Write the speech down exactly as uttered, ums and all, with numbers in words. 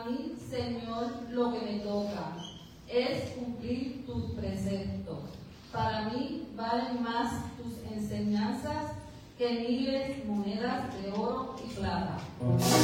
mí, Señor, lo que me toca es cumplir tus preceptos. Para mí valen más tus enseñanzas que miles monedas de oro y plata.